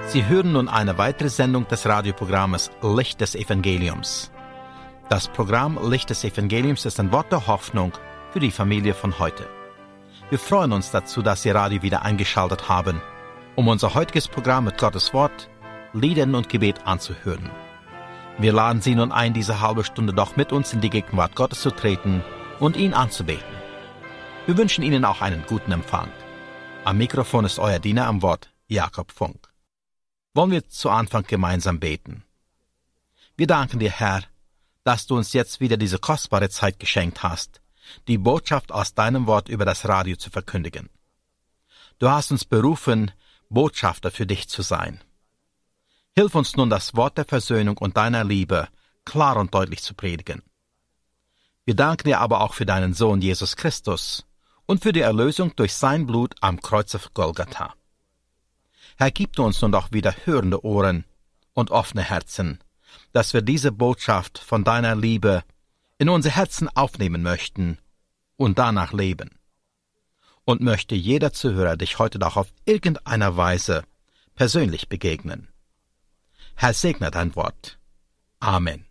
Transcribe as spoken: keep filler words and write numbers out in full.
Sie hören nun eine weitere Sendung des Radioprogrammes Licht des Evangeliums. Das Programm Licht des Evangeliums ist ein Wort der Hoffnung für die Familie von heute. Wir freuen uns dazu, dass Sie Radio wieder eingeschaltet haben, um unser heutiges Programm mit Gottes Wort, Liedern und Gebet anzuhören. Wir laden Sie nun ein, diese halbe Stunde doch mit uns in die Gegenwart Gottes zu treten und ihn anzubeten. Wir wünschen Ihnen auch einen guten Empfang. Am Mikrofon ist euer Diener am Wort, Jakob Funk. Wollen wir zu Anfang gemeinsam beten. Wir danken dir, Herr, dass du uns jetzt wieder diese kostbare Zeit geschenkt hast, die Botschaft aus deinem Wort über das Radio zu verkündigen. Du hast uns berufen, Botschafter für dich zu sein. Hilf uns nun, das Wort der Versöhnung und deiner Liebe klar und deutlich zu predigen. Wir danken dir aber auch für deinen Sohn Jesus Christus und für die Erlösung durch sein Blut am Kreuz auf Golgatha. Herr, gib du uns nun doch wieder hörende Ohren und offene Herzen, dass wir diese Botschaft von deiner Liebe in unser Herzen aufnehmen möchten und danach leben. Und möchte jeder Zuhörer dich heute doch auf irgendeiner Weise persönlich begegnen. Herr, segne dein Wort. Amen.